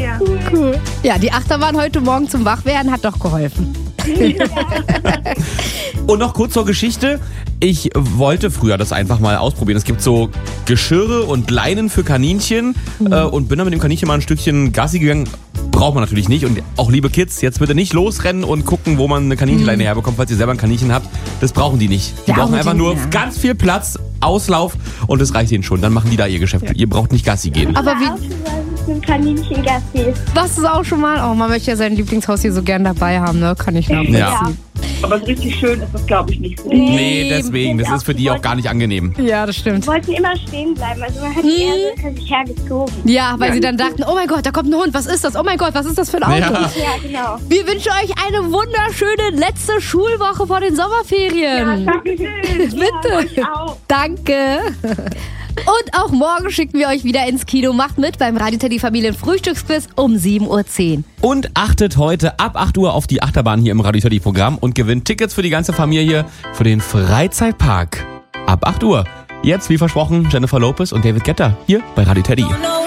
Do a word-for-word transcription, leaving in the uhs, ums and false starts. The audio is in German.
Ja. Cool. Ja, die Achterbahn heute Morgen zum Wachwerden hat doch geholfen. Und noch kurz zur Geschichte. Ich wollte früher das einfach mal ausprobieren. Es gibt so Geschirre und Leinen für Kaninchen mhm. äh, und bin dann mit dem Kaninchen mal ein Stückchen Gassi gegangen. Braucht man natürlich nicht. Und auch liebe Kids, jetzt bitte nicht losrennen und gucken, wo man eine Kaninchenleine mhm. herbekommt, falls ihr selber ein Kaninchen habt. Das brauchen die nicht. Die ja, brauchen einfach nur ja. ganz viel Platz, Auslauf und das reicht ihnen schon. Dann machen die da ihr Geschäft. Ja. Ihr braucht nicht Gassi gehen. Aber wie... Ein Kaninchen Gassi. Das ist auch schon mal... Oh, man möchte ja sein Lieblingshaus hier so gern dabei haben, ne? Kann ich nachvollziehen. Ja. Aber so richtig schön ist das, glaube ich, nicht. Nee, nee deswegen. Das ist für die auch gar nicht angenehm. Ja, das stimmt. Wir wollten immer stehen bleiben. Also man hat hm. eher so hinter sich hergezogen. Ja, weil ja. sie dann dachten, oh mein Gott, da kommt ein Hund. Was ist das? Oh mein Gott, was ist das für ein Auto? Ja, ja genau. Wir wünschen euch eine wunderschöne letzte Schulwoche vor den Sommerferien. Ja, danke schön. Bitte. Ja, auch. Danke. Und auch morgen schicken wir euch wieder ins Kino. Macht mit beim Radio Teddy Familien Frühstücksquiz um sieben Uhr zehn. Und achtet heute ab acht Uhr auf die Achterbahn hier im Radio Teddy Programm und gewinnt Tickets für die ganze Familie für den Freizeitpark. Ab acht Uhr. Jetzt, wie versprochen, Jennifer Lopez und David Guetta hier bei Radio Teddy.